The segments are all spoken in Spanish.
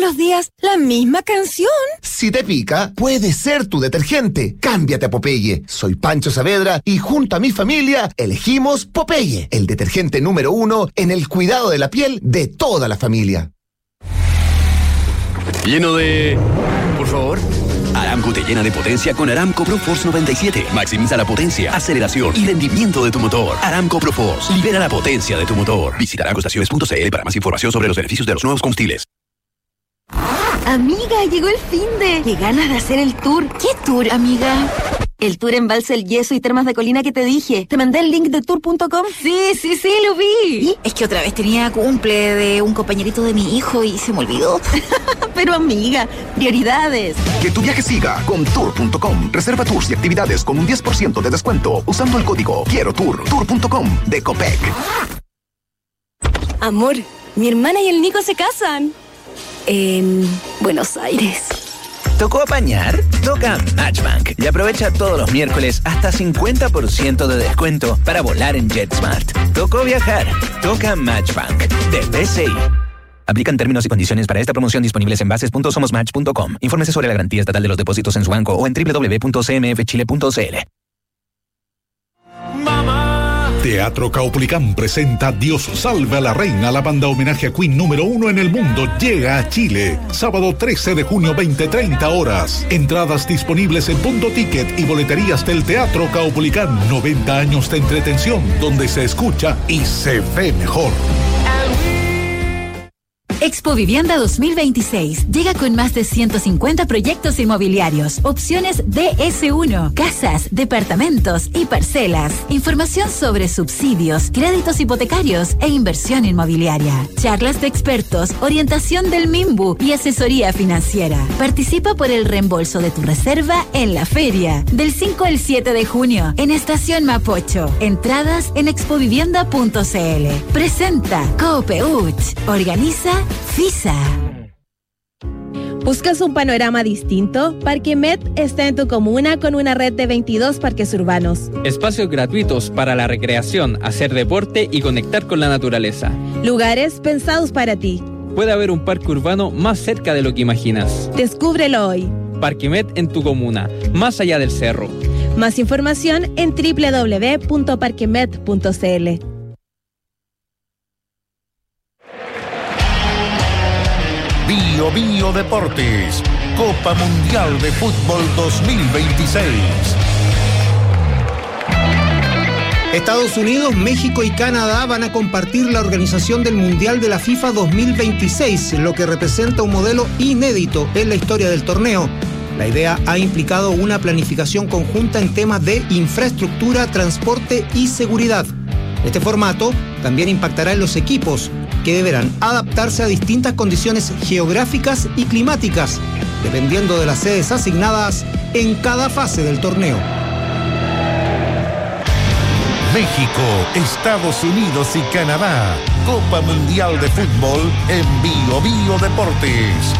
los días la misma canción. Si te pica, puede ser tu detergente. Cámbiate a Popeye. Soy Pancho Saavedra y junto a mi familia elegimos Popeye, el detergente número 1 en el cuidado de la piel de toda la familia. Lleno de... Por favor. Aramco te llena de potencia con Aramco ProForce 97. Maximiza la potencia, aceleración y rendimiento de tu motor. Aramco ProForce. Libera la potencia de tu motor. Visita aramcoestaciones.cl para más información sobre los beneficios de los nuevos combustibles. Amiga, llegó el finde. Qué ganas de hacer el tour. ¿Qué tour, amiga? El tour Embalse El Yeso y Termas de Colina que te dije. ¿Te mandé el link de tour.com? Sí, lo vi. Es que otra vez tenía cumple de un compañerito de mi hijo y se me olvidó. Pero amiga, prioridades. Que tu viaje siga con tour.com. Reserva tours y actividades con un 10% de descuento usando el código Quiero Tour. Tour.com de Copec. Amor, mi hermana y el Nico se casan. En Buenos Aires. ¿Tocó apañar? Toca Matchbank y aprovecha todos los miércoles hasta 50% de descuento para volar en JetSmart. ¿Tocó viajar? Toca Matchbank de BCI. Aplican términos y condiciones para esta promoción disponibles en bases.somosmatch.com. Infórmese sobre la garantía estatal de los depósitos en su banco o en www.cmfchile.cl. Teatro Caupolicán presenta Dios salve a la reina. La banda homenaje a Queen número 1 en el mundo llega a Chile. Sábado 13 de junio, 20:30 horas. Entradas disponibles en Punto Ticket y boleterías del Teatro Caupolicán. 90 años de entretención donde se escucha y se ve mejor. Expo Vivienda 2026 llega con más de 150 proyectos inmobiliarios, opciones DS1, casas, departamentos y parcelas, información sobre subsidios, créditos hipotecarios e inversión inmobiliaria, charlas de expertos, orientación del MIMBU y asesoría financiera. Participa por el reembolso de tu reserva en la feria del 5 al 7 de junio en Estación Mapocho. Entradas en expovivienda.cl. Presenta Coopeuch. Organiza FISA. ¿Buscas un panorama distinto? Parque Met está en tu comuna con una red de 22 parques urbanos. Espacios gratuitos para la recreación, hacer deporte y conectar con la naturaleza. Lugares pensados para ti. Puede haber un parque urbano más cerca de lo que imaginas. Descúbrelo hoy. Parque Met en tu comuna, más allá del cerro. Más información en www.parquemet.cl. Bio Deportes, Copa Mundial de Fútbol 2026. Estados Unidos, México y Canadá van a compartir la organización del Mundial de la FIFA 2026, lo que representa un modelo inédito en la historia del torneo. La idea ha implicado una planificación conjunta en temas de infraestructura, transporte y seguridad. Este formato también impactará en los equipos, que deberán adaptarse a distintas condiciones geográficas y climáticas, dependiendo de las sedes asignadas en cada fase del torneo. México, Estados Unidos y Canadá. Copa Mundial de Fútbol en Bio Deportes.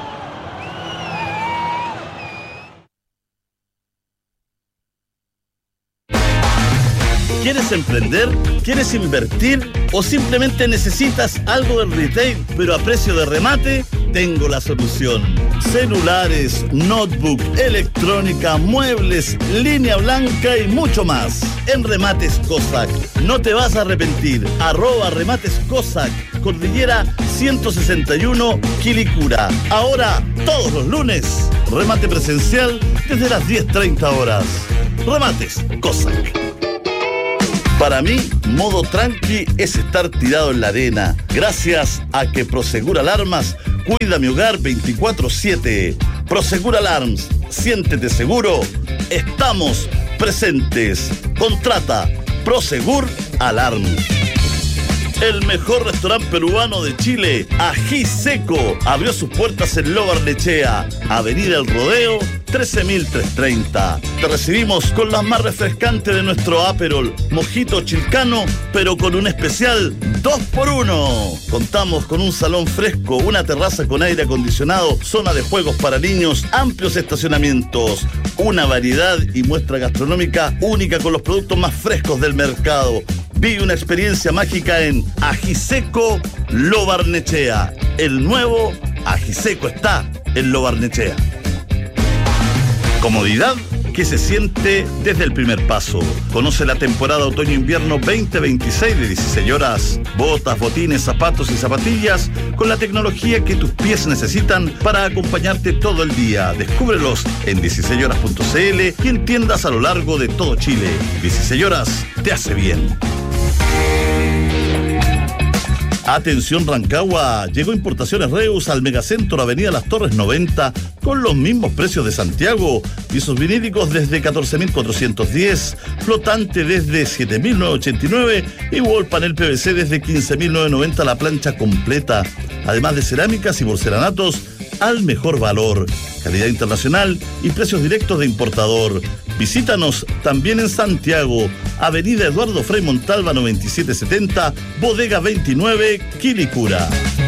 ¿Quieres emprender? ¿Quieres invertir? ¿O simplemente necesitas algo del retail pero a precio de remate? Tengo la solución. Celulares, notebook, electrónica, muebles, línea blanca y mucho más. En Remates Cossack. No te vas a arrepentir. @Remates Cossack. Cordillera 161, Quilicura. Ahora, todos los lunes, remate presencial desde las 10:30 horas. Remates Cossack. Para mí, modo tranqui es estar tirado en la arena. Gracias a que Prosegur Alarmas cuida mi hogar 24/7. Prosegur Alarms, siéntete seguro. Estamos presentes. Contrata Prosegur Alarms. El mejor restaurante peruano de Chile, Ají Seco, abrió sus puertas en Lo Barnechea, Avenida El Rodeo, 13.330. Te recibimos con las más refrescantes de nuestro Aperol, Mojito Chilcano, pero con un especial 2x1. Contamos con un salón fresco, una terraza con aire acondicionado, zona de juegos para niños, amplios estacionamientos, una variedad y muestra gastronómica única con los productos más frescos del mercado. Vive una experiencia mágica en Ají Seco Lo Barnechea, el nuevo Ajiseco está en Lo Barnechea. Comodidad que se siente desde el primer paso. Conoce la temporada otoño-invierno 2026 de 16 horas. Botas, botines, zapatos y zapatillas con la tecnología que tus pies necesitan para acompañarte todo el día. Descúbrelos en 16horas.cl y en tiendas a lo largo de todo Chile. 16 horas te hace bien. Atención Rancagua, llegó Importaciones Reus al Megacentro Avenida Las Torres 90 con los mismos precios de Santiago. Pisos vinílicos desde 14.410, flotante desde 7.989 y wall panel PVC desde 15.990 la plancha completa. Además de cerámicas y porcelanatos al mejor valor, calidad internacional y precios directos de importador. Visítanos también en Santiago, Avenida Eduardo Frei Montalva 9770, Bodega 29, Quilicura.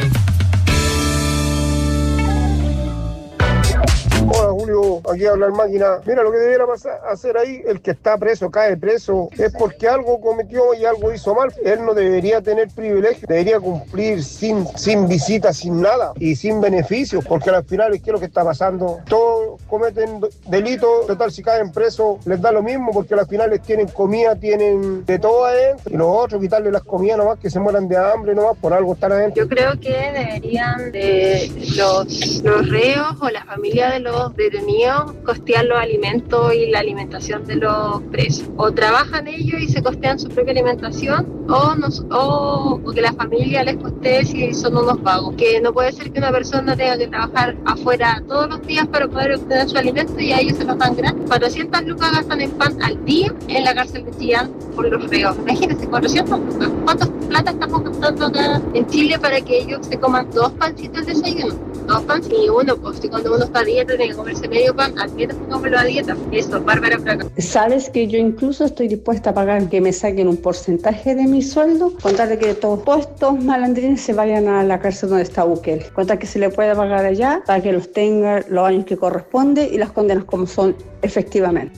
Hola Julio, aquí habla el máquina. Mira, lo que debiera hacer ahí, el que está preso, cae preso, es porque algo cometió y algo hizo mal. Él no debería tener privilegio, debería cumplir sin visitas, sin nada y sin beneficios, porque al final es que lo que está pasando, todos cometen delitos, total si caen presos les da lo mismo, porque al final les tienen comida, tienen de todo adentro, y los otros quitarle las comidas nomás, que se mueran de hambre nomás, por algo están adentro. Yo creo que deberían los reos o la familia de los detenidos costear los alimentos y la alimentación de los presos. O trabajan ellos y se costean su propia alimentación, o que la familia les costee si son unos vagos. Que no puede ser que una persona tenga que trabajar afuera todos los días para poder obtener su alimento y a ellos se los dan gratis. 400 lucas gastan en pan al día en la cárcel de Chillán por los reos. Imagínense, 400 lucas. ¿Cuántas plata estamos gastando acá en Chile para que ellos se coman 2 pancitos al desayuno? 2 panes y uno, pues si cuando uno está a dieta tiene que comerse medio pan, al menos pongámoslo a dieta. Eso, Bárbara Fraga. Sabes que yo incluso estoy dispuesta a pagar que me saquen un porcentaje de mi sueldo, contar de que todos estos malandrines se vayan a la cárcel donde está Bukele, contar que se le puede pagar allá para que los tenga los años que corresponde y las condenas como son efectivamente.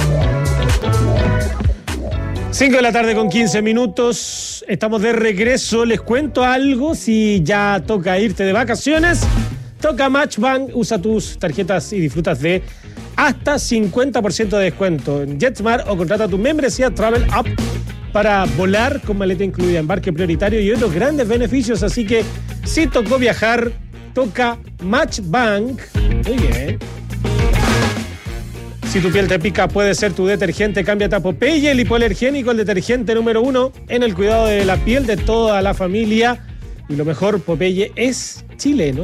5 de la tarde con 15 minutos, estamos de regreso. Les cuento algo, si ya toca irte de vacaciones, toca Matchbank, usa tus tarjetas y disfrutas de hasta 50% de descuento en JetSmart o contrata tu membresía Travel Up para volar con maleta incluida, embarque prioritario y otros grandes beneficios. Así que si tocó viajar, toca Matchbank. Muy bien. Si tu piel te pica, puede ser tu detergente. Cámbiate a Popeye, el hipoalergénico, el detergente número 1 en el cuidado de la piel de toda la familia. Y lo mejor, Popeye es chileno.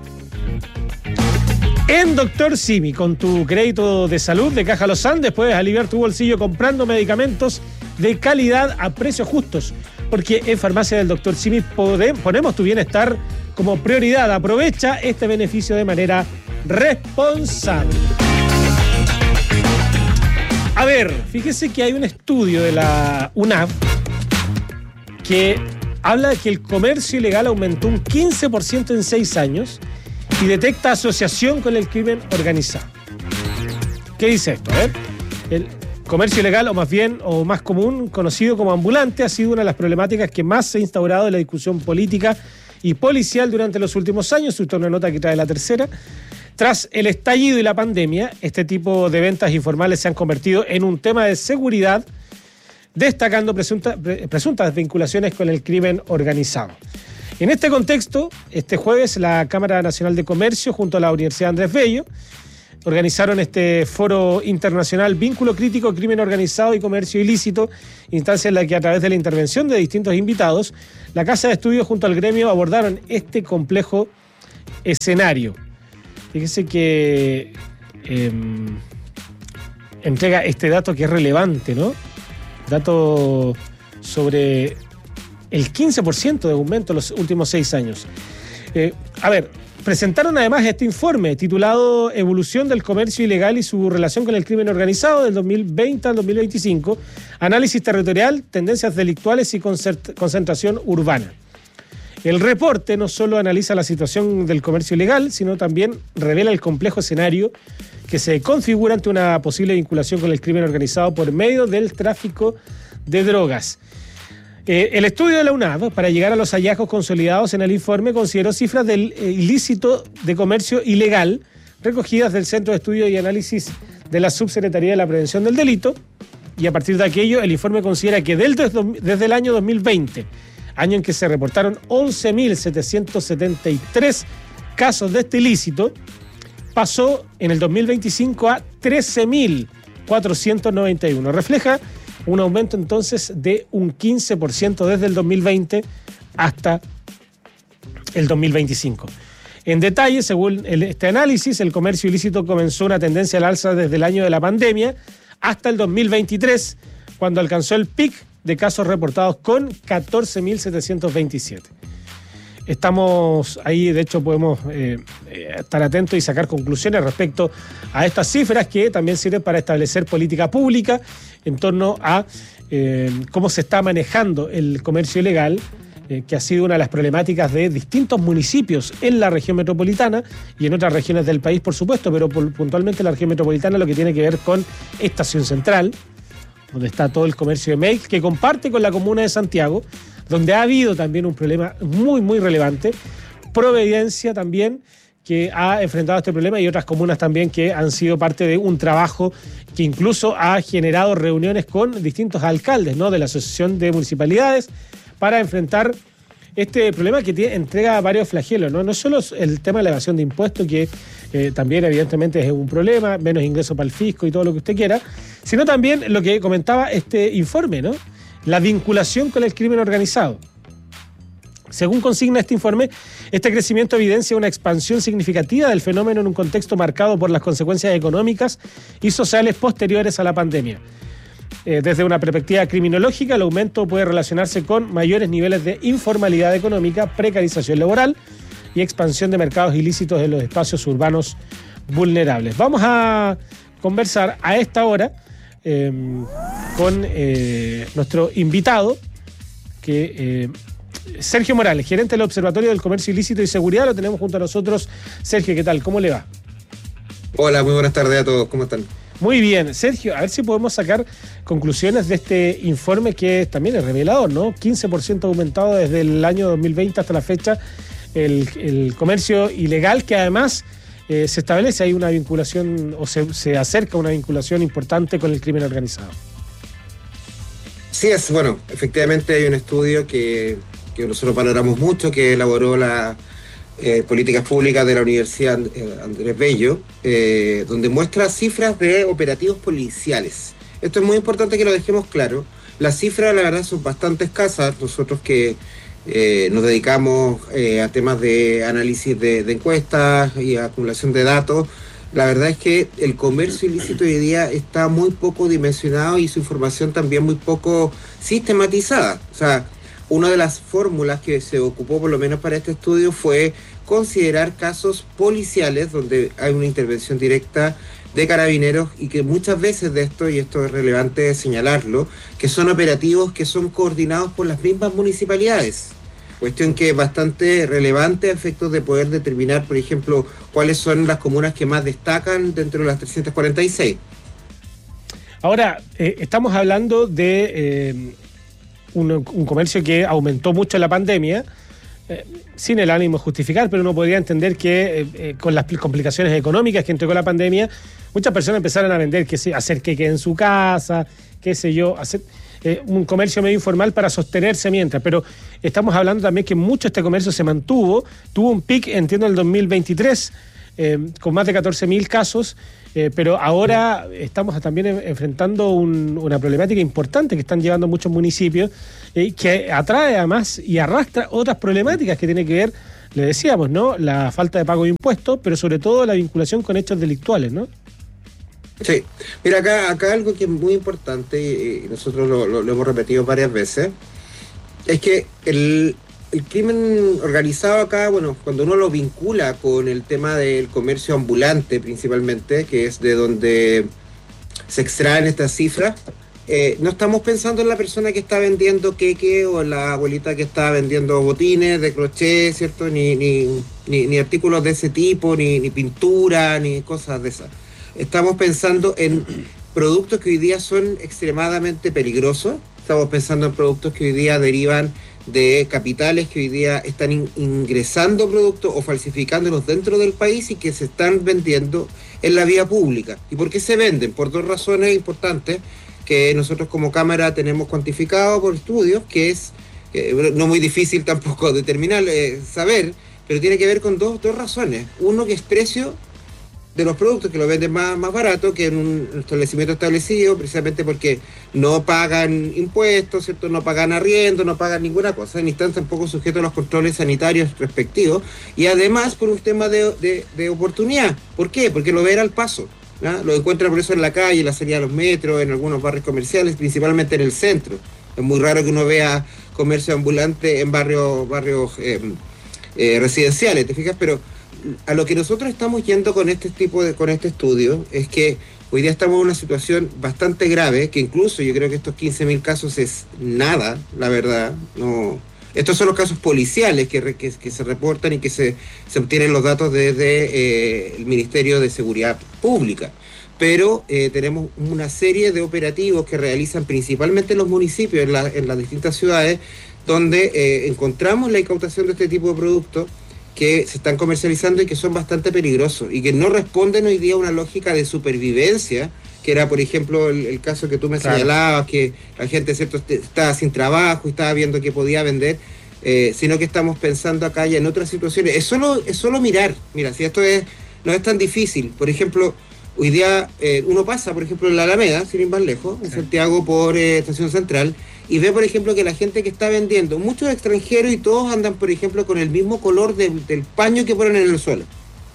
En Dr. Simi, con tu crédito de salud de Caja Los Andes, puedes aliviar tu bolsillo comprando medicamentos de calidad a precios justos. Porque en Farmacia del Dr. Simi ponemos tu bienestar como prioridad. Aprovecha este beneficio de manera responsable. A ver, fíjese que hay un estudio de la UNAV que habla de que el comercio ilegal aumentó un 15% en 6 años y detecta asociación con el crimen organizado. ¿Qué dice esto? A ver, el comercio ilegal, o más bien, o más común, conocido como ambulante, ha sido una de las problemáticas que más se ha instaurado en la discusión política y policial durante los últimos años. Esto es una nota que trae La Tercera. Tras el estallido y la pandemia, este tipo de ventas informales se han convertido en un tema de seguridad, destacando presuntas vinculaciones con el crimen organizado. En este contexto, este jueves la Cámara Nacional de Comercio junto a la Universidad Andrés Bello organizaron este foro internacional Vínculo Crítico, Crimen Organizado y Comercio Ilícito, instancia en la que a través de la intervención de distintos invitados, la Casa de Estudios junto al gremio abordaron este complejo escenario. Fíjese que entrega este dato que es relevante, ¿no? Dato sobre el 15% de aumento en los últimos 6 años. Presentaron además este informe titulado Evolución del comercio ilegal y su relación con el crimen organizado del 2020 al 2025, análisis territorial, tendencias delictuales y concentración urbana. El reporte no solo analiza la situación del comercio ilegal, sino también revela el complejo escenario que se configura ante una posible vinculación con el crimen organizado por medio del tráfico de drogas. El estudio de la UNAV, para llegar a los hallazgos consolidados en el informe, consideró cifras del ilícito de comercio ilegal recogidas del Centro de Estudio y Análisis de la Subsecretaría de la Prevención del Delito, y a partir de aquello el informe considera que desde el año 2020, año en que se reportaron 11.773 casos de este ilícito, pasó en el 2025 a 13.491. Refleja un aumento entonces de un 15% desde el 2020 hasta el 2025. En detalle, según este análisis, el comercio ilícito comenzó una tendencia al alza desde el año de la pandemia hasta el 2023, cuando alcanzó el pic de casos reportados con 14.727. Estamos ahí, de hecho podemos estar atentos y sacar conclusiones respecto a estas cifras que también sirven para establecer política pública en torno a cómo se está manejando el comercio ilegal, que ha sido una de las problemáticas de distintos municipios en la región metropolitana y en otras regiones del país, por supuesto, pero puntualmente en la región metropolitana, lo que tiene que ver con Estación Central, donde está todo el comercio de mail, que comparte con la comuna de Santiago, donde ha habido también un problema muy, muy relevante. Providencia también, que ha enfrentado este problema, y otras comunas también que han sido parte de un trabajo que incluso ha generado reuniones con distintos alcaldes, ¿no?, de la Asociación de Municipalidades para enfrentar este problema que entrega varios flagelos, ¿no? No solo el tema de la evasión de impuestos, que también evidentemente es un problema, menos ingresos para el fisco y todo lo que usted quiera, sino también lo que comentaba este informe, ¿no?, la vinculación con el crimen organizado. Según consigna este informe, este crecimiento evidencia una expansión significativa del fenómeno en un contexto marcado por las consecuencias económicas y sociales posteriores a la pandemia. Desde una perspectiva criminológica, el aumento puede relacionarse con mayores niveles de informalidad económica, precarización laboral y expansión de mercados ilícitos en los espacios urbanos vulnerables. Vamos a conversar a esta hora con nuestro invitado, que Sergio Morales, gerente del Observatorio del Comercio Ilícito y Seguridad. Lo tenemos junto a nosotros. Sergio, ¿qué tal? ¿Cómo le va? Hola, muy buenas tardes a todos. ¿Cómo están? Muy bien. Sergio, a ver si podemos sacar conclusiones de este informe, que también es revelador, ¿no? 15% aumentado desde el año 2020 hasta la fecha el comercio ilegal, que además se establece ahí una vinculación, o se acerca a una vinculación importante con el crimen organizado. Sí, bueno, efectivamente hay un estudio que nosotros valoramos mucho, que elaboró la políticas públicas de la Universidad Andrés Bello, donde muestra cifras de operativos policiales. Esto es muy importante que lo dejemos claro. Las cifras, la verdad, son bastante escasas. Nosotros que nos dedicamos a temas de análisis de encuestas y acumulación de datos, la verdad es que el comercio ilícito hoy día está muy poco dimensionado y su información también muy poco sistematizada. O sea, una de las fórmulas que se ocupó, por lo menos para este estudio, fue considerar casos policiales donde hay una intervención directa de carabineros, y que muchas veces de esto, y esto es relevante señalarlo, que son operativos que son coordinados por las mismas municipalidades. Cuestión que es bastante relevante a efectos de poder determinar, por ejemplo, cuáles son las comunas que más destacan dentro de las 346. Ahora, estamos hablando de un comercio que aumentó mucho en la pandemia, sin el ánimo de justificar, pero uno podría entender que con las complicaciones económicas que entregó la pandemia, muchas personas empezaron a vender, hacer queque en su casa, qué sé yo, hacer un comercio medio informal para sostenerse mientras. Pero estamos hablando también que mucho este comercio se mantuvo, tuvo un pic, entiendo, en el 2023, con más de 14.000 casos, pero ahora estamos también enfrentando una problemática importante que están llevando muchos municipios, que atrae además y arrastra otras problemáticas que tienen que ver, le decíamos, ¿no?, la falta de pago de impuestos, pero sobre todo la vinculación con hechos delictuales, ¿no? Sí, mira, acá algo que es muy importante, y nosotros lo hemos repetido varias veces, es que el crimen organizado acá, bueno, cuando uno lo vincula con el tema del comercio ambulante principalmente, que es de donde se extraen estas cifras, no estamos pensando en la persona que está vendiendo queque o la abuelita que está vendiendo botines de crochet, ¿cierto? Ni artículos de ese tipo, ni pintura, ni cosas de esas. Estamos pensando en productos que hoy día son extremadamente peligrosos, estamos pensando en productos que hoy día derivan de capitales que hoy día están ingresando productos o falsificándolos dentro del país y que se están vendiendo en la vía pública. ¿Y por qué se venden? Por dos razones importantes que nosotros como Cámara tenemos cuantificado por estudios, que es no muy difícil tampoco determinar, saber, pero tiene que ver con dos razones. Uno, que es precio de los productos, que lo venden más barato que en un establecimiento establecido, precisamente porque no pagan impuestos, ¿cierto? No pagan arriendo, no pagan ninguna cosa, ni están tampoco sujetos a los controles sanitarios respectivos, y además por un tema de oportunidad. ¿Por qué? Porque lo ven al paso, ¿no? Lo encuentran por eso en la calle, en la salida de los metros, en algunos barrios comerciales, principalmente en el centro. Es muy raro que uno vea comercio ambulante en barrios residenciales, ¿te fijas? Pero a lo que nosotros estamos yendo con este estudio es que hoy día estamos en una situación bastante grave, que incluso yo creo que estos 15.000 casos es nada, la verdad. No, estos son los casos policiales que se reportan y que se obtienen los datos desde el Ministerio de Seguridad Pública. Pero tenemos una serie de operativos que realizan principalmente los municipios en las distintas ciudades, donde encontramos la incautación de este tipo de productos que se están comercializando y que son bastante peligrosos y que no responden hoy día a una lógica de supervivencia, que era, por ejemplo, el caso que tú me señalabas, que la gente, ¿cierto?, estaba sin trabajo y estaba viendo qué podía vender, sino que estamos pensando acá ya en otras situaciones. Es solo mirar, mira, si esto no es tan difícil. Por ejemplo, hoy día uno pasa, por ejemplo, en la Alameda, sin ir más lejos, en Santiago por Estación Central, y ve, por ejemplo, que la gente que está vendiendo, muchos extranjeros, y todos andan, por ejemplo, con el mismo color del paño que ponen en el suelo.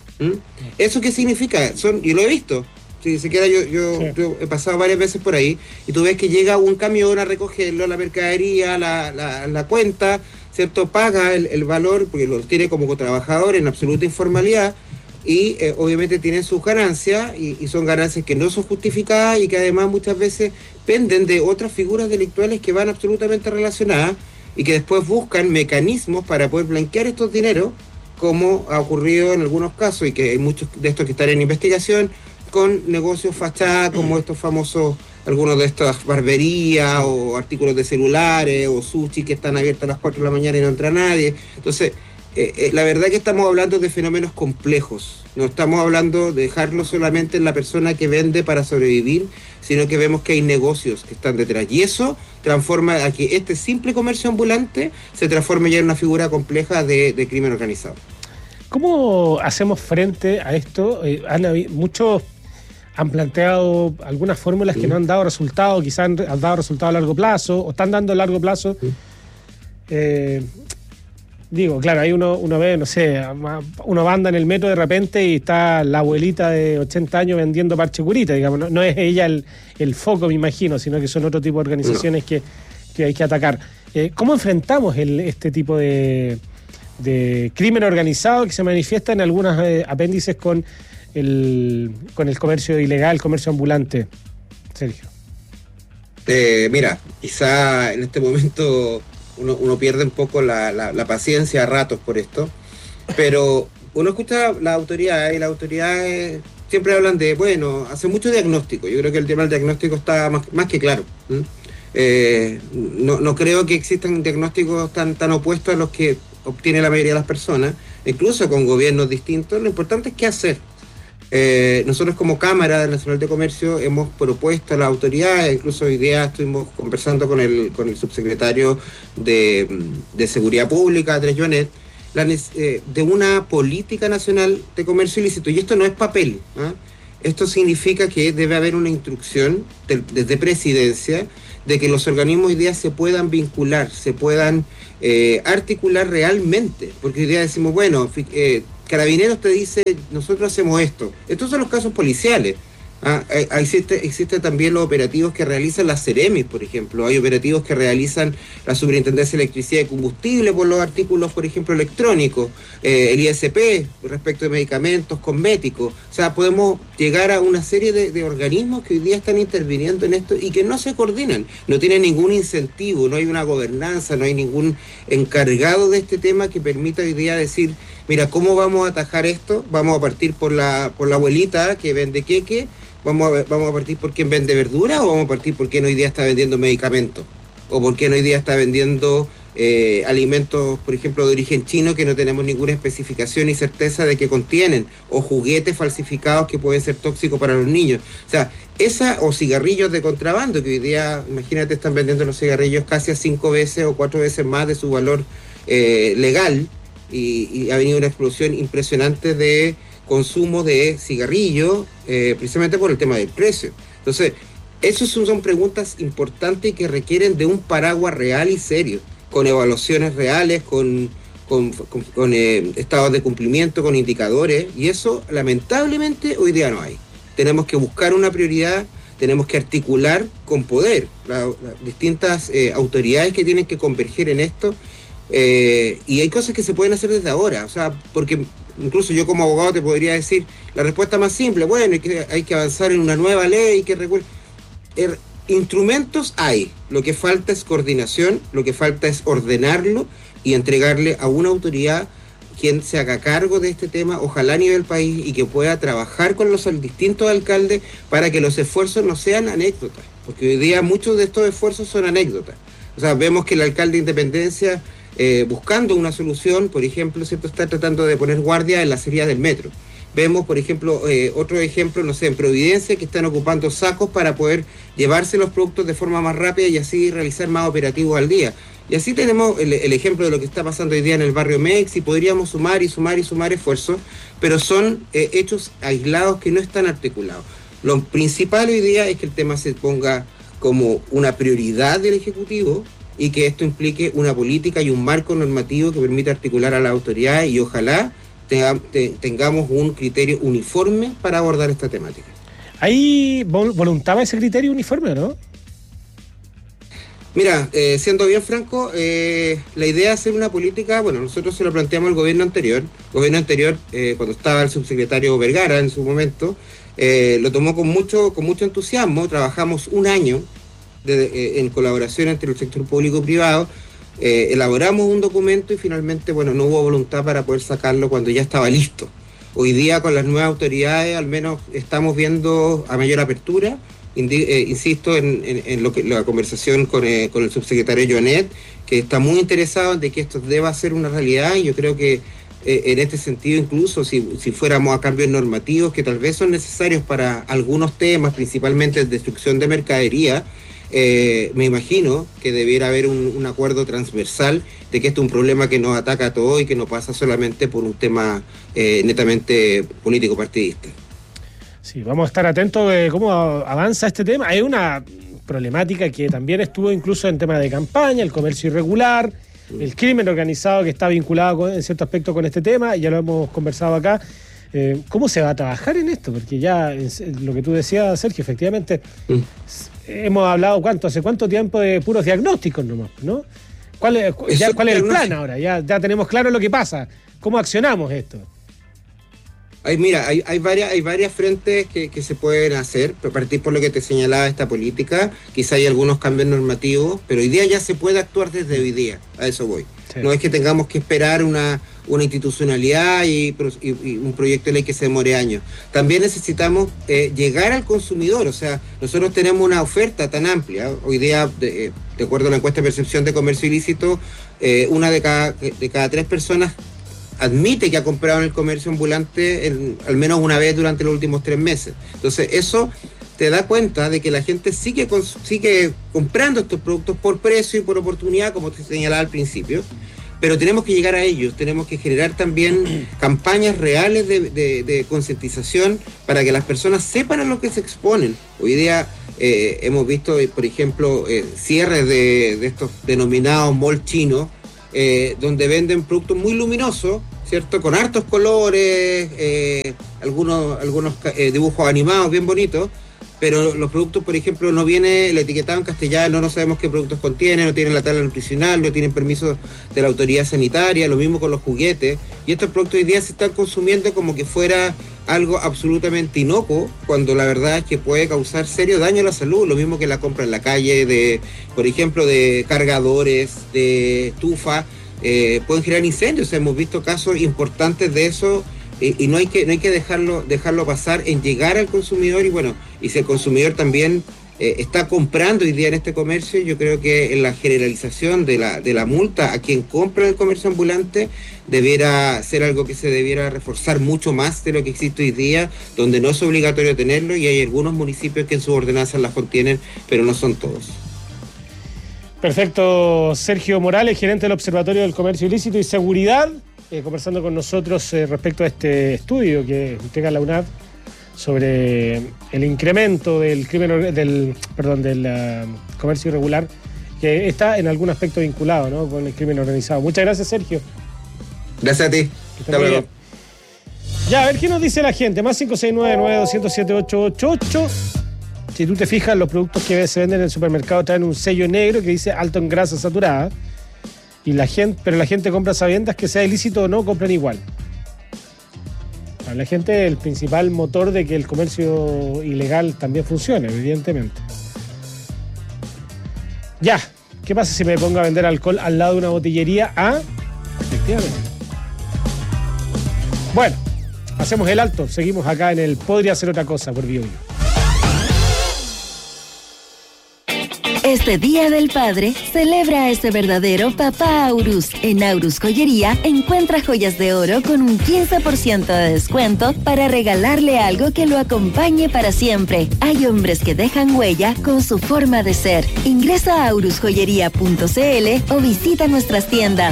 ¿Eso qué significa? Y lo he visto. Si se queda, yo he pasado varias veces por ahí, y tú ves que llega un camión a recogerlo, la mercadería, la cuenta, ¿cierto? Paga el valor, porque los tiene como trabajadores en absoluta informalidad, y obviamente tienen sus ganancias, y son ganancias que no son justificadas y que además muchas veces penden de otras figuras delictuales que van absolutamente relacionadas y que después buscan mecanismos para poder blanquear estos dineros, como ha ocurrido en algunos casos, y que hay muchos de estos que están en investigación, con negocios fachada como estos famosos, algunos de estas barberías o artículos de celulares o sushi que están abiertos a las 4 de la mañana y no entra nadie. Entonces, la verdad es que estamos hablando de fenómenos complejos. No estamos hablando de dejarlo solamente en la persona que vende para sobrevivir, sino que vemos que hay negocios que están detrás. Y eso transforma a que este simple comercio ambulante se transforme ya en una figura compleja de crimen organizado. ¿Cómo hacemos frente a esto? Muchos han planteado algunas fórmulas que no han dado resultado, quizás han dado resultado a largo plazo, o están dando a largo plazo. Digo, claro, ahí uno ve, no sé, uno anda en el metro de repente y está la abuelita de 80 años vendiendo parche curita, digamos, no es ella el foco, me imagino, sino que son otro tipo de organizaciones que hay que atacar. ¿Cómo enfrentamos este tipo de crimen organizado que se manifiesta en algunos apéndices con el comercio ilegal, comercio ambulante? Sergio. Mira, quizá en este momento uno pierde un poco la paciencia a ratos por esto, pero uno escucha las autoridades y las autoridades siempre hablan de, bueno, hace mucho diagnóstico. Yo creo que el tema del diagnóstico está más que claro. No creo que existan diagnósticos tan opuestos a los que obtiene la mayoría de las personas, incluso con gobiernos distintos. Lo importante es qué hacer. Nosotros como Cámara Nacional de Comercio hemos propuesto a las autoridades, incluso hoy día estuvimos conversando con el subsecretario de Seguridad Pública, Andrés Joanet, de una política nacional de comercio ilícito. Y esto no es papel, ¿eh? Esto significa que debe haber una instrucción desde Presidencia de que los organismos hoy día se puedan vincular, se puedan articular realmente, porque hoy día decimos, bueno, Carabineros te dice, nosotros hacemos esto. Estos son los casos policiales. Existe también los operativos que realizan las Ceremis, por ejemplo. Hay operativos que realizan la Superintendencia de Electricidad y Combustible por los artículos, por ejemplo, electrónicos, el ISP respecto de medicamentos, cosméticos. O sea, podemos llegar a una serie de organismos que hoy día están interviniendo en esto y que no se coordinan, no tienen ningún incentivo, no hay una gobernanza, no hay ningún encargado de este tema que permita hoy día decir, mira, ¿cómo vamos a atajar esto? Vamos a partir por la abuelita que vende queque, vamos a partir por quien vende verdura, o vamos a partir por quien hoy día está vendiendo medicamentos. o por qué no hoy día está vendiendo alimentos, por ejemplo, de origen chino que no tenemos ninguna especificación ni certeza de que contienen, o juguetes falsificados que pueden ser tóxicos para los niños. O sea, o cigarrillos de contrabando, que hoy día, imagínate, están vendiendo los cigarrillos casi a 5 veces o 4 veces más de su valor legal, y ha venido una explosión impresionante de consumo de cigarrillos, precisamente por el tema del precio. Entonces, esas son preguntas importantes que requieren de un paraguas real y serio, con evaluaciones reales, con estados de cumplimiento, con indicadores, y eso lamentablemente hoy día no hay. Tenemos que buscar una prioridad, tenemos que articular con poder las distintas autoridades que tienen que converger en esto, y hay cosas que se pueden hacer desde ahora, o sea, porque incluso yo como abogado te podría decir la respuesta más simple: bueno, hay que avanzar en una nueva ley, instrumentos hay, lo que falta es coordinación, lo que falta es ordenarlo y entregarle a una autoridad quien se haga cargo de este tema, ojalá a nivel país, y que pueda trabajar con los distintos alcaldes para que los esfuerzos no sean anécdotas, porque hoy día muchos de estos esfuerzos son anécdotas. O sea, vemos que el alcalde de Independencia, buscando una solución, por ejemplo, ¿cierto?, está tratando de poner guardia en la salida del metro. Vemos, por ejemplo, otro ejemplo, no sé, en Providencia, que están ocupando sacos para poder llevarse los productos de forma más rápida y así realizar más operativos al día. Y así tenemos el ejemplo de lo que está pasando hoy día en el barrio Mex, y podríamos sumar esfuerzos, pero son hechos aislados que no están articulados. Lo principal hoy día es que el tema se ponga como una prioridad del Ejecutivo y que esto implique una política y un marco normativo que permita articular a las autoridades, y ojalá tengamos un criterio uniforme para abordar esta temática. ¿Hay voluntad de ese criterio uniforme o no? Mira, siendo bien franco, la idea de hacer una política, bueno, nosotros se lo planteamos al gobierno anterior. El gobierno anterior, cuando estaba el subsecretario Vergara en su momento, lo tomó con mucho entusiasmo. Trabajamos un año en colaboración entre el sector público y privado. Elaboramos un documento y finalmente, bueno, no hubo voluntad para poder sacarlo cuando ya estaba listo. Hoy día, con las nuevas autoridades, al menos estamos viendo a mayor apertura. Insisto en la conversación con el subsecretario Joanet, que está muy interesado en que esto deba ser una realidad, y yo creo que en este sentido, incluso si fuéramos a cambios normativos que tal vez son necesarios para algunos temas, principalmente destrucción de mercadería, me imagino que debiera haber un acuerdo transversal de que esto es un problema que nos ataca a todos y que no pasa solamente por un tema netamente político-partidista. Sí, vamos a estar atentos de cómo avanza este tema. Hay una problemática que también estuvo incluso en tema de campaña: el comercio irregular, el crimen organizado, que está vinculado en cierto aspecto con este tema, y ya lo hemos conversado acá. ¿Cómo se va a trabajar en esto? Porque ya lo que tú decías, Sergio, efectivamente hemos hablado hace cuánto tiempo de puros diagnósticos nomás, ¿no? ¿Cuál es el plan ahora? Ya tenemos claro lo que pasa. ¿Cómo accionamos esto? Hay varias frentes que se pueden hacer, a partir por lo que te señalaba esta política. Quizá hay algunos cambios normativos, pero hoy día ya se puede actuar desde hoy día, a eso voy. Sí. No es que tengamos que esperar una institucionalidad y un proyecto de ley que se demore años. También necesitamos llegar al consumidor, o sea, nosotros tenemos una oferta tan amplia. Hoy día, de acuerdo a la encuesta de percepción de comercio ilícito, una de cada 3 personas admite que ha comprado en el comercio ambulante al menos una vez durante los últimos 3 meses. Entonces, eso te da cuenta de que la gente sigue comprando estos productos por precio y por oportunidad, como te señalaba al principio, pero tenemos que llegar a ellos, tenemos que generar también campañas reales de concientización para que las personas sepan a lo que se exponen. Hoy día hemos visto, por ejemplo, cierres de estos denominados mall chinos, donde venden productos muy luminosos, ¿cierto?, con hartos colores, algunos dibujos animados bien bonitos, pero los productos, por ejemplo, no viene el etiquetado en castellano, no sabemos qué productos contienen, no tienen la tabla nutricional, no tienen permiso de la autoridad sanitaria, lo mismo con los juguetes, y estos productos hoy día se están consumiendo como que fuera algo absolutamente inocuo, cuando la verdad es que puede causar serio daño a la salud. Lo mismo que la compra en la calle por ejemplo, de cargadores, de estufa, pueden generar incendios. O sea, hemos visto casos importantes de eso, y no hay que dejarlo pasar en llegar al consumidor, y bueno, y si el consumidor también está comprando hoy día en este comercio. Yo creo que en la generalización de la multa a quien compra en el comercio ambulante debiera ser algo que se debiera reforzar mucho más de lo que existe hoy día, donde no es obligatorio tenerlo, y hay algunos municipios que en sus ordenanzas las contienen, pero no son todos. Perfecto. Sergio Morales, gerente del Observatorio del Comercio Ilícito y Seguridad, conversando con nosotros respecto a este estudio que entrega la UNAV sobre el incremento del del comercio irregular, que está en algún aspecto vinculado, ¿no?, con el crimen organizado. Muchas gracias, Sergio. Gracias a ti. Hasta luego. Ya, a ver qué nos dice la gente. Más 569-900-7888. Si tú te fijas, los productos que se venden en el supermercado traen un sello negro que dice alto en grasa saturada. Pero la gente compra sabiendas que sea ilícito o no, compran igual. Para la gente, el principal motor de que el comercio ilegal también funcione, evidentemente. Ya, ¿qué pasa si me pongo a vender alcohol al lado de una botillería? Efectivamente. Bueno, hacemos el alto. Seguimos acá en el Podría Ser Otra Cosa por BioBio. Este Día del Padre, celebra a ese verdadero papá Aurus. En Aurus Joyería, encuentra joyas de oro con un 15% de descuento para regalarle algo que lo acompañe para siempre. Hay hombres que dejan huella con su forma de ser. Ingresa a aurusjoyería.cl o visita nuestras tiendas.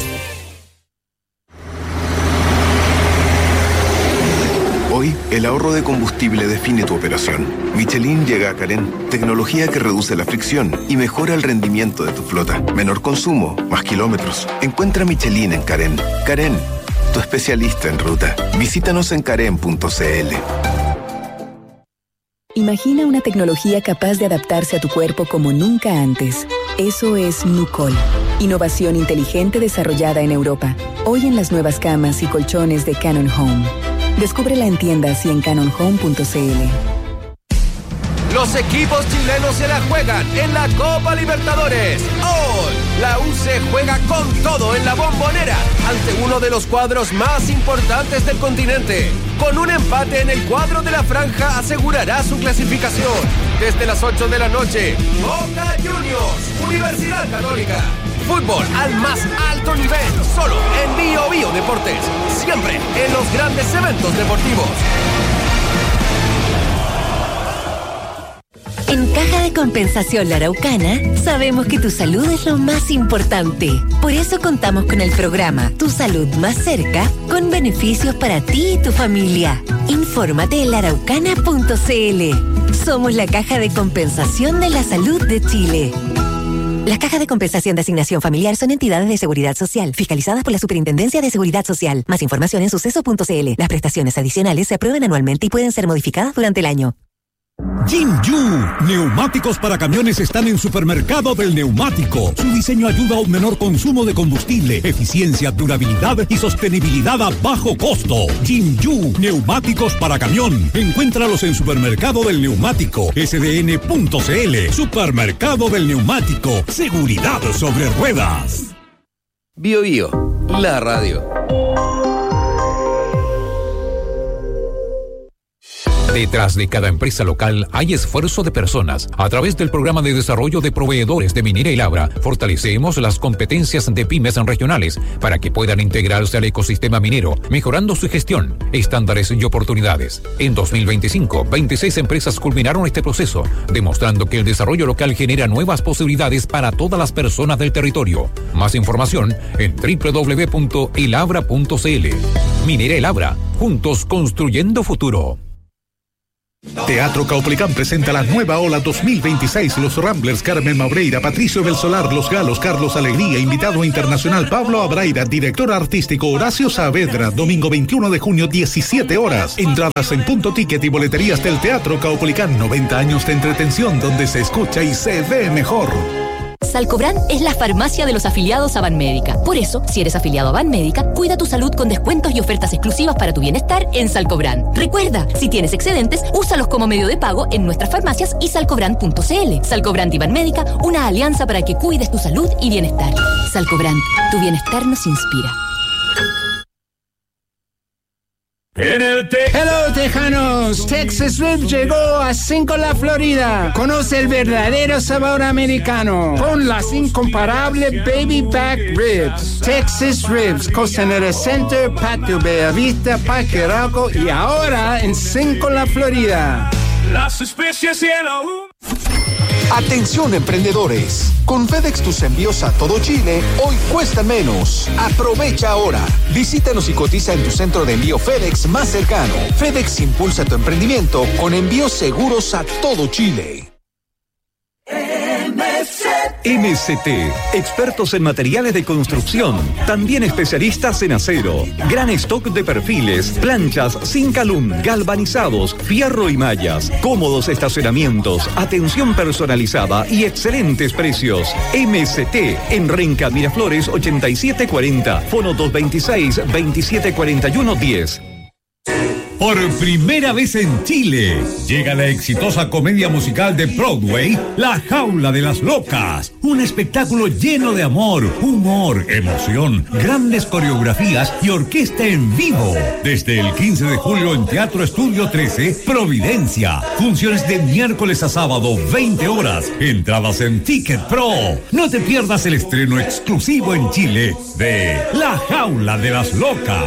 Hoy, el ahorro de combustible define tu operación. Michelin llega a Carén, tecnología que reduce la fricción y mejora el rendimiento de tu flota. Menor consumo, más kilómetros. Encuentra Michelin en Carén. Carén, tu especialista en ruta. Visítanos en carén.cl. Imagina una tecnología capaz de adaptarse a tu cuerpo como nunca antes. Eso es Nucol. Innovación inteligente desarrollada en Europa. Hoy en las nuevas camas y colchones de Canon Home. Descúbrela en tiendas y en canonhome.cl. Los equipos chilenos se la juegan en la Copa Libertadores. Hoy, la U se juega con todo en la Bombonera ante uno de los cuadros más importantes del continente. Con un empate en el cuadro de la franja asegurará su clasificación. Desde las 8 de la noche, Boca Juniors, Universidad Católica. Fútbol al más alto nivel, solo en BioBio Deportes. Siempre en los grandes eventos deportivos. En Caja de Compensación La Araucana, sabemos que tu salud es lo más importante. Por eso contamos con el programa Tu Salud Más Cerca, con beneficios para ti y tu familia. Infórmate en laaraucana.cl. Somos la Caja de Compensación de la Salud de Chile. Las cajas de compensación de asignación familiar son entidades de seguridad social, fiscalizadas por la Superintendencia de Seguridad Social. Más información en suceso.cl. Las prestaciones adicionales se aprueban anualmente y pueden ser modificadas durante el año. Jinju, neumáticos para camiones están en Supermercado del Neumático. Su diseño ayuda a un menor consumo de combustible, eficiencia, durabilidad y sostenibilidad a bajo costo. Jinju, neumáticos para camión. Encuéntralos en Supermercado del Neumático, sdn.cl. Supermercado del Neumático, seguridad sobre ruedas. BioBio, la radio. Detrás de cada empresa local hay esfuerzo de personas. A través del programa de desarrollo de proveedores de Minera y Labra, fortalecemos las competencias de pymes regionales para que puedan integrarse al ecosistema minero, mejorando su gestión, estándares y oportunidades. En 2025, 26 empresas culminaron este proceso, demostrando que el desarrollo local genera nuevas posibilidades para todas las personas del territorio. Más información en www.elabra.cl. Minera y Labra, juntos construyendo futuro. Teatro Caupolicán presenta la nueva ola 2026. Los Ramblers, Carmen Maureira, Patricio del Solar, Los Galos, Carlos Alegría, invitado internacional Pablo Abraira, director artístico Horacio Saavedra, domingo 21 de junio, 17 horas. Entradas en Punto Ticket y boleterías del Teatro Caupolicán. 90 años de entretención donde se escucha y se ve mejor. Salcobran es la farmacia de los afiliados a Banmédica. Por eso, si eres afiliado a Banmédica, cuida tu salud con descuentos y ofertas exclusivas para tu bienestar en Salcobran. Recuerda, si tienes excedentes, úsalos como medio de pago en nuestras farmacias y salcobran.cl. Salcobran y Banmédica, una alianza para que cuides tu salud y bienestar. Salcobran, tu bienestar nos inspira. Hello, tejanos. Texas Ribs llegó a 5 La Florida. Conoce el verdadero sabor americano con las incomparables Baby Back Ribs. Texas Ribs, Costanera Center, Patio Bellavista, Parque Arauco y ahora en 5 La Florida. Las especies y el Atención emprendedores, con FedEx tus envíos a todo Chile hoy cuestan menos. Aprovecha ahora. Visítanos y cotiza en tu centro de envío FedEx más cercano. FedEx impulsa tu emprendimiento con envíos seguros a todo Chile. MST, expertos en materiales de construcción, también especialistas en acero, gran stock de perfiles, planchas, zinc alum, galvanizados, fierro y mallas, cómodos estacionamientos, atención personalizada y excelentes precios. MST en Renca Miraflores 8740, fono 226-2741-10. Por primera vez en Chile, llega la exitosa comedia musical de Broadway, La Jaula de las Locas. Un espectáculo lleno de amor, humor, emoción, grandes coreografías y orquesta en vivo. Desde el 15 de julio en Teatro Estudio 13, Providencia. Funciones de miércoles a sábado, 20 horas. Entradas en Ticket Pro. No te pierdas el estreno exclusivo en Chile de La Jaula de las Locas.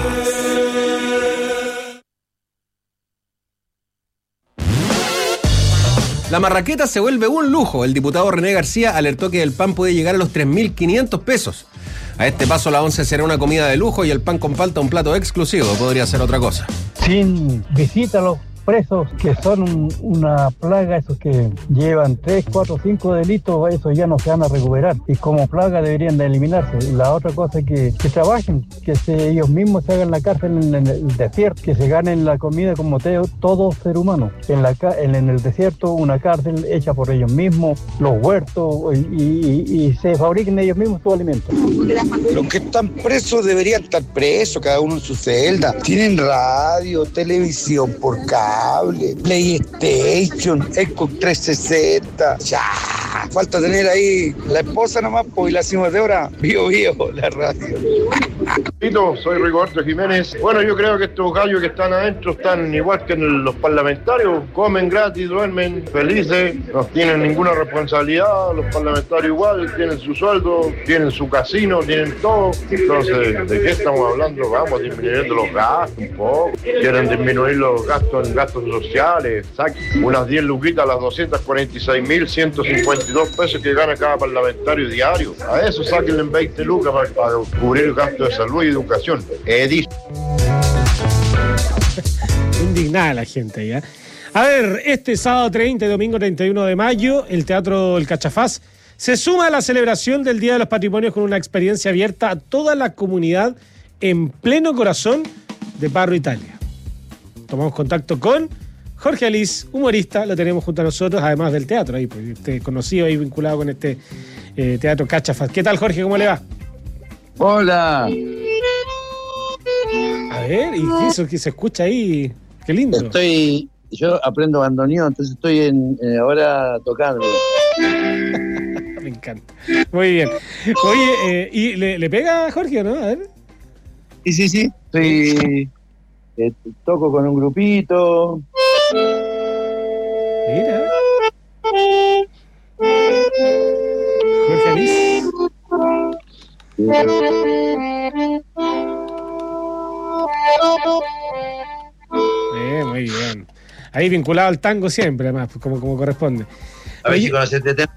La marraqueta se vuelve un lujo. El diputado René García alertó que el pan puede llegar a los 3.500 pesos. A este paso la once será una comida de lujo y el pan con palta un plato exclusivo. Podría ser otra cosa. Sin visita a los presos que son una plaga, esos que llevan 3, 4, 5 delitos, esos ya no se van a recuperar y como plaga deberían de eliminarse. La otra cosa es que trabajen, que ellos mismos se hagan la cárcel en el desierto, que se ganen la comida como todo ser humano. En el desierto una cárcel hecha por ellos mismos, los huertos y se fabriquen ellos mismos su alimento. Los que están presos deberían estar presos, cada uno en su celda. Tienen radio, televisión por cable, PlayStation, Xbox 360. Ya, falta tener ahí la esposa nomás, pues, y la hacemos de hora. Vivo, la radio. Soy Rigoberto Jiménez. Bueno, yo creo que estos gallos que están adentro están igual que los parlamentarios. Comen gratis, duermen felices, no tienen ninguna responsabilidad. Los parlamentarios igual, tienen su sueldo, tienen su casino, tienen todo. Entonces, ¿de qué estamos hablando? Vamos disminuyendo los gastos un poco. Quieren disminuir los gastos en gastos sociales. Saquen unas 10 luquitas a las 246.152 pesos que gana cada parlamentario diario. A eso sáquenle 20 lucas para cubrir gastos de salud y educación. Indignada la gente ya. A ver, este sábado 30 y domingo 31 de mayo, el Teatro El Cachafaz se suma a la celebración del Día de los Patrimonios con una experiencia abierta a toda la comunidad en pleno corazón de Barro Italia. Tomamos contacto con Jorge Alís, humorista, lo tenemos junto a nosotros, además del teatro, ahí, pues, conocido y vinculado con este Teatro Cachafaz. ¿Qué tal, Jorge? ¿Cómo le va? Hola. A ver, ¿y eso que se escucha ahí? Qué lindo. Yo aprendo bandoneón, entonces estoy ahora tocando. Me encanta. Muy bien. Oye, ¿y le pega a Jorge o no? A ver. Sí. Toco con un grupito. Mira. Jorge Alís. Muy bien. Ahí vinculado al tango siempre, además, pues, como corresponde. A ver si conoces este tema.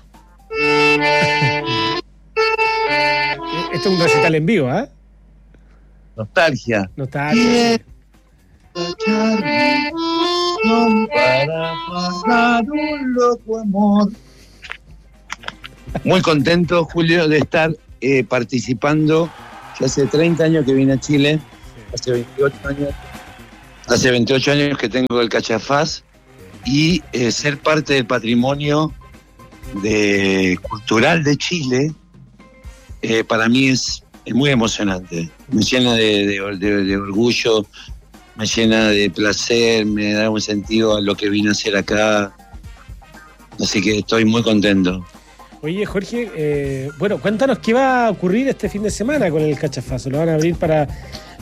Esto es un recital en vivo, ¿eh? Nostalgia. Sí. Para pasar un loco amor. Muy contento, Julio, de estar participando. Yo hace 30 años que vine a Chile, hace 28 años que tengo el Cachafaz y ser parte del patrimonio cultural de Chile para mí es muy emocionante. Me llena de orgullo, me llena de placer, me da un sentido a lo que vine a hacer acá. Así que estoy muy contento. Oye, Jorge, bueno, cuéntanos qué va a ocurrir este fin de semana con el Cachafaz. ¿Lo van a abrir para